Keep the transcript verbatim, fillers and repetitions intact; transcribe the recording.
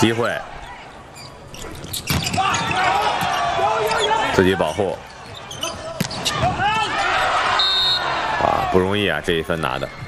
机会，自己保护。啊，不容易啊，这一分拿的。